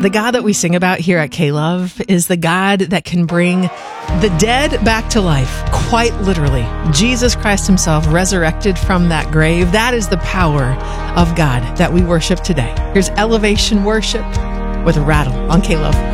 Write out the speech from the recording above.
The God that we sing about here at K-Love is the God that can bring the dead back to life, quite literally. Jesus Christ himself resurrected from that grave. That is the power of God that we worship today. Here's Elevation Worship with Rattle on K-Love.